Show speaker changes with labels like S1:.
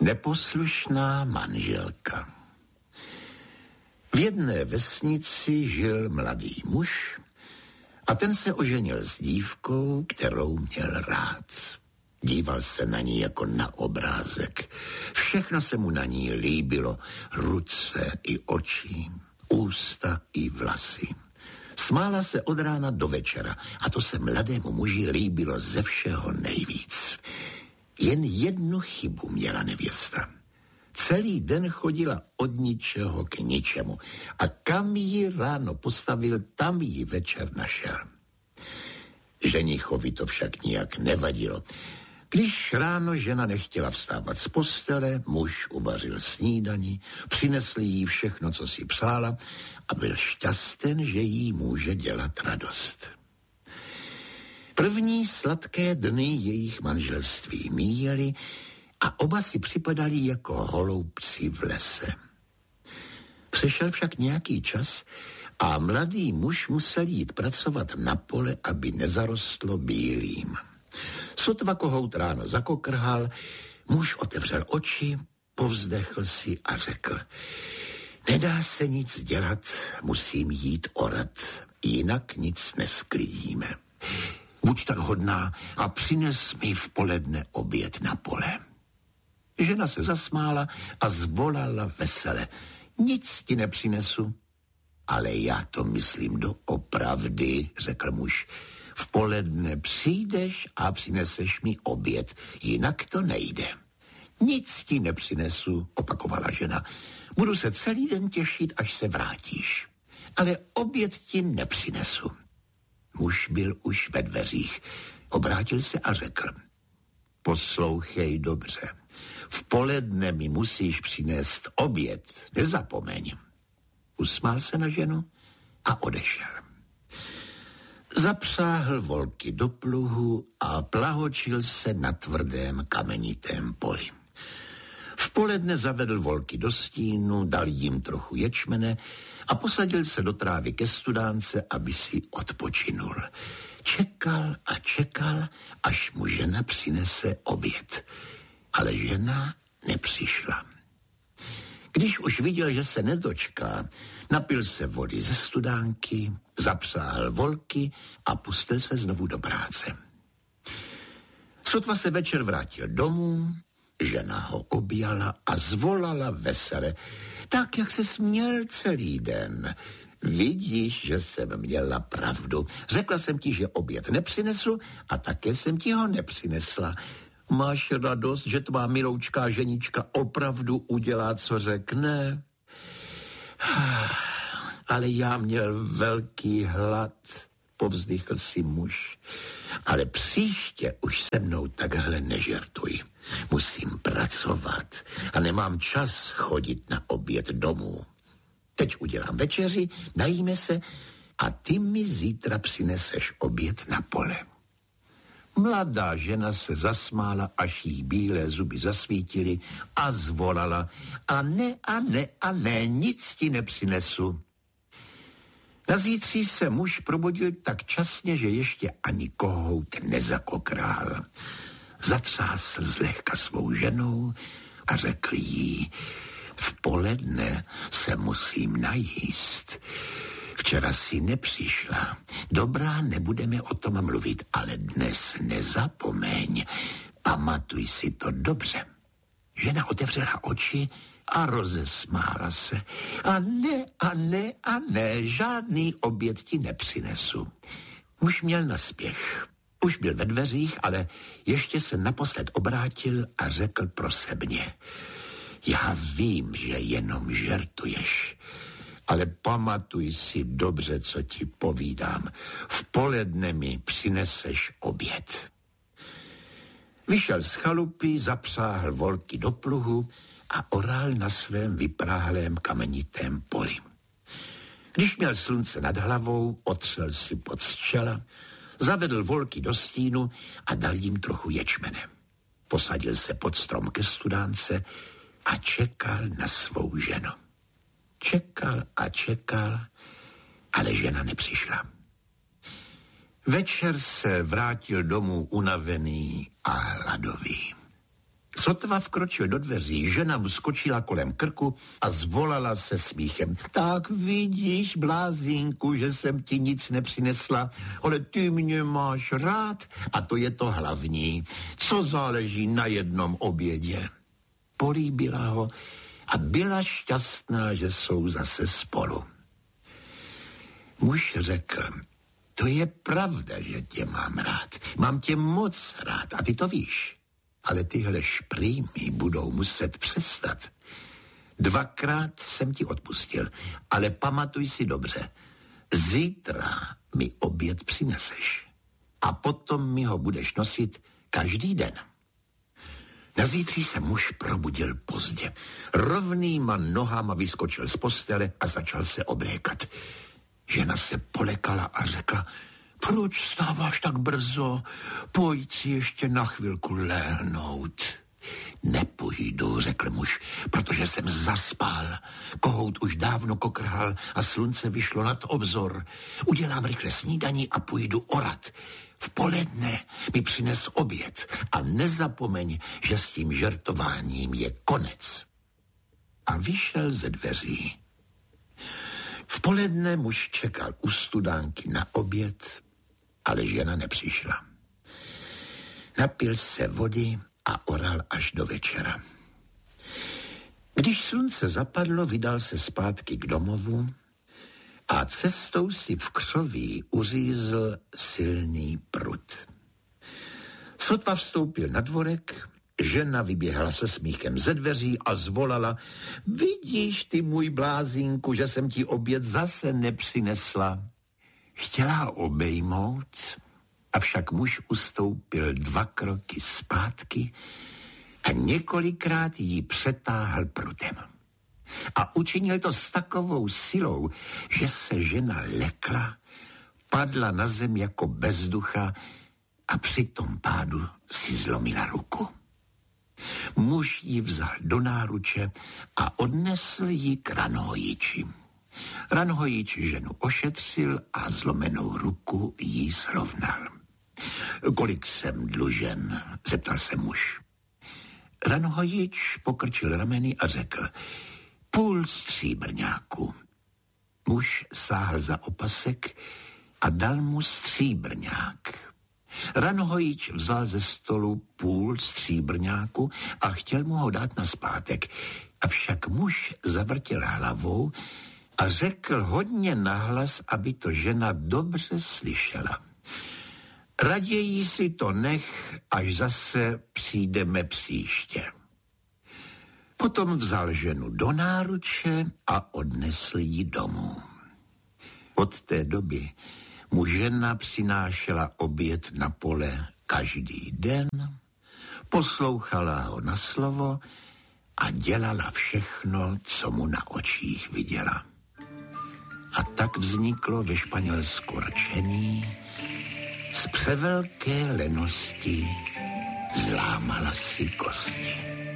S1: Neposlušná manželka. V jedné vesnici žil mladý muž a ten se oženil s dívkou, kterou měl rád. Díval se na ní jako na obrázek. Všechno se mu na ní líbilo. Ruce i oči, ústa i vlasy. Smála se od rána do večera a to se mladému muži líbilo ze všeho nejvíc. Jen jednu chybu měla nevěsta. Celý den chodila od ničeho k ničemu a kam ji ráno postavil, tam ji večer našel. Ženichovi to však nijak nevadilo. Když ráno žena nechtěla vstávat z postele, muž uvařil snídani, přinesl jí všechno, co si přála a byl šťasten, že jí může dělat radost. První sladké dny jejich manželství míjeli a oba si připadali jako holoubci v lese. Přešel však nějaký čas a mladý muž musel jít pracovat na pole, aby nezarostlo bílým. Sotva kohout ráno zakokrhal, muž otevřel oči, povzdechl si a řekl: nedá se nic dělat, musím jít orat, jinak nic nesklidíme. Buď tak hodná a přines mi v poledne oběd na pole. Žena se zasmála a zvolala vesele: nic ti nepřinesu. Ale já to myslím doopravdy, řekl muž. V poledne přijdeš a přineseš mi oběd, jinak to nejde. Nic ti nepřinesu, opakovala žena. Budu se celý den těšit, až se vrátíš. Ale oběd ti nepřinesu. Muž byl už ve dveřích. Obrátil se a řekl: poslouchej dobře. V poledne mi musíš přinést oběd, nezapomeň. Usmál se na ženu a odešel. Zapřáhl volky do pluhu a plahočil se na tvrdém kamenitém poli. V poledne zavedl volky do stínu, dal jim trochu ječmene a posadil se do trávy ke studánce, aby si odpočinul. Čekal a čekal, až mu žena přinese oběd. Ale žena nepřišla. Když už viděl, že se nedočká, napil se vody ze studánky, zapřáhl volky a pustil se znovu do práce. Sotva se večer vrátil domů, žena ho objala a zvolala vesele: tak, jak se směl celý den. Vidíš, že jsem měla pravdu. Řekla jsem ti, že oběd nepřinesu a také jsem ti ho nepřinesla. Máš radost, že tvá miloučká ženička opravdu udělá, co řekne? Ale já měl velký hlad, povzdychl si muž. Ale příště už se mnou takhle nežertuj. Musím pracovat a nemám čas chodit na oběd domů. Teď udělám večeři, najíme se a ty mi zítra přineseš oběd na pole. Mladá žena se zasmála, až jí bílé zuby zasvítily a zvolala: a ne, nic ti nepřinesu. Nazítří se muž probudil tak časně, že ještě ani kohout nezakokrál. Zatřásl zlehka svou ženou a řekl jí: v poledne se musím najíst. Včera si nepřišla. Dobrá, nebudeme o tom mluvit, ale dnes nezapomeň. Pamatuj si to dobře. Žena otevřela oči a rozesmála se. A ne, žádný oběd ti nepřinesu. Muž měl naspěch. Už byl ve dveřích, ale ještě se naposled obrátil a řekl prosebně: já vím, že jenom žertuješ, ale pamatuj si dobře, co ti povídám. V poledne mi přineseš oběd. Vyšel z chalupy, zapřáhl volky do pluhu a oral na svém vypráhlém kamenitém poli. Když měl slunce nad hlavou, otřel si pod z čela, zavedl volky do stínu a dal jim trochu ječmene. Posadil se pod strom ke studánce a čekal na svou ženu. Čekal a čekal, ale žena nepřišla. Večer se vrátil domů unavený a hladový. Sotva vkročil do dveří, žena mu skočila kolem krku a zvolala se smíchem. Tak vidíš, blázínku, že jsem ti nic nepřinesla, ale ty mě máš rád a to je to hlavní, co záleží na jednom obědě. Políbila ho a byla šťastná, že jsou zase spolu. Muž řekl, to je pravda, že tě mám rád. Mám tě moc rád a ty to víš. Ale tyhle šprýmy budou muset přestat. 2krát jsem ti odpustil, ale pamatuj si dobře. Zítra mi oběd přineseš a potom mi ho budeš nosit každý den. Na zítří se muž probudil pozdě. Rovnýma nohama vyskočil z postele a začal se oblékat. Žena se polekala a řekla, proč vstáváš tak brzo? Pojď si ještě na chvilku lehnout. Nepůjdu, řekl muž, protože jsem zaspal. Kohout už dávno kokrhal a slunce vyšlo nad obzor. Udělám rychle snídaní a půjdu orat. V poledne mi přines oběd a nezapomeň, že s tím žertováním je konec. A vyšel ze dveří. V poledne muž čekal u studánky na oběd, ale žena nepřišla. Napil se vody a oral až do večera. Když slunce zapadlo, vydal se zpátky k domovu a cestou si v křoví uřízl silný prut. Sotva vstoupil na dvorek, žena vyběhla se smíchem ze dveří a zvolala, vidíš ty, můj blázínku, že jsem ti oběd zase nepřinesla. Chtěla ho obejmout, avšak muž ustoupil 2 kroky zpátky a několikrát ji přetáhl prutem. A učinil to s takovou silou, že se žena lekla, padla na zem jako bezducha a při tom pádu si zlomila ruku. Muž ji vzal do náruče a odnesl ji k ranhojiči. Ranhojič ženu ošetřil a zlomenou ruku jí srovnal. Kolik jsem dlužen? Zeptal se muž. Ranhojič pokrčil rameny a řekl, 0,5 stříbrňáku. Muž sáhl za opasek a dal mu stříbrňák. Ranhojič vzal ze stolu 0,5 stříbrňáku a chtěl mu ho dát nazpátek. Avšak muž zavrtěl hlavou a řekl hodně nahlas, aby to žena dobře slyšela. Raději si to nech, až zase přijdeme příště. Potom vzal ženu do náruče a odnesl ji domů. Od té doby mu žena přinášela oběd na pole každý den, poslouchala ho na slovo a dělala všechno, co mu na očích viděla. A tak vzniklo ve Španělsku rčení, z převelké lenosti zlámala si kosti.